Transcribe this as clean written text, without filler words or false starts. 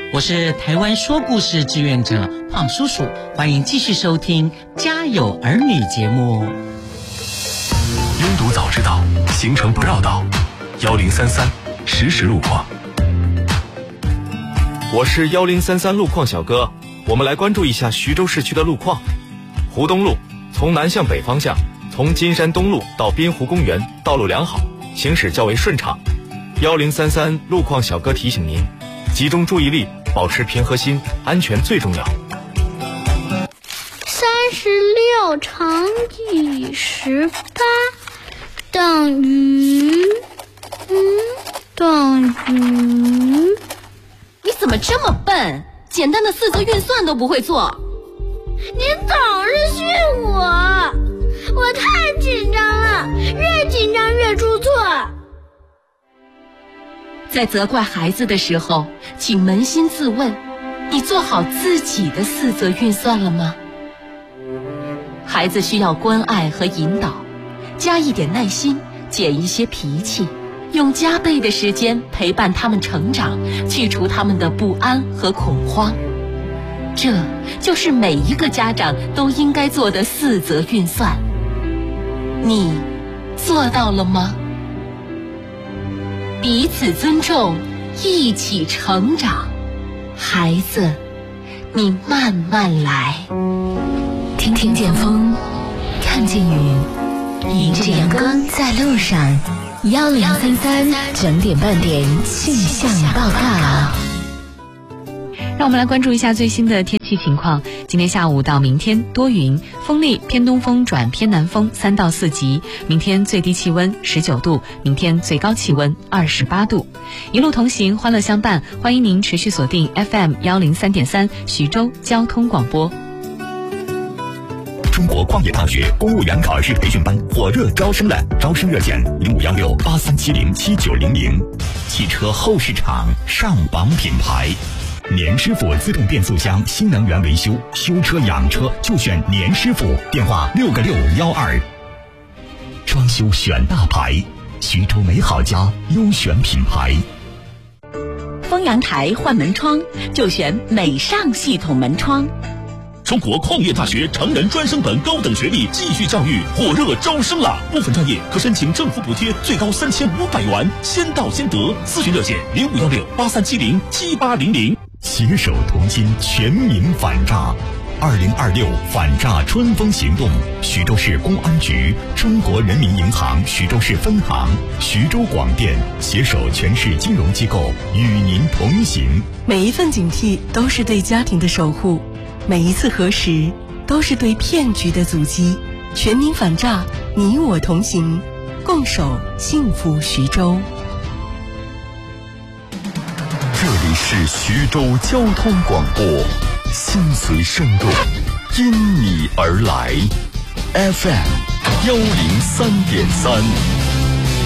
我是台湾说故事志愿者胖叔叔，欢迎继续收听《家有儿女》节目。 拥堵早知道，行程不绕道，1033实时路况。 我是1033路况小哥，我们来关注一下徐州市区的路况。湖东路从南向北方向，从金山东路到滨湖公园，道路良好，行驶较为顺畅。1033路况小哥提醒您，集中注意力，保持平和心，安全最重要。 36乘以18等于你怎么这么笨？简单的四则运算都不会做。 您总是训我太紧张了，越紧张越出错。 在责怪孩子的时候，请扪心自问，你做好自己的四则运算了吗？孩子需要关爱和引导，加一点耐心，减一些脾气，用加倍的时间陪伴他们成长，去除他们的不安和恐慌。这就是每一个家长都应该做的四则运算。你做到了吗？彼此尊重，一起成长。孩子，你慢慢来。 听见风，看见雨，迎着阳光在路上。1033整点半点气象报告。 让我们来关注一下最新的天气情况。今天下午到明天多云，风力偏东风转偏南风3到4级。明天最低气温19度，明天最高气温28度。一路同行，欢乐相伴，欢迎您持续锁定 FM 103.3徐州交通广播。 中国矿业大学公务员考试培训班火热招生了，招生热线051683707900。汽车后市场上榜品牌，年师傅自动变速箱新能源维修，修车养车就选年师傅，电话6个612。装修选大牌，徐州美好家优选品牌。 丰阳台换门窗就选美尚系统门窗。 中国矿业大学成人专升本高等学历继续教育火热招生了，部分专业可申请政府补贴，最高3500元，先到先得。咨询热线051683707800。携手同心，全民反诈。2026反诈春风行动，徐州市公安局、中国人民银行徐州市分行、徐州广电携手全市金融机构与您同行。 每一份警惕都是对家庭的守护，每一次核实都是对骗局的阻击。全民反诈，你我同行，共守幸福徐州。 这里是徐州交通广播，心随声动，因你而来。FM 103.3。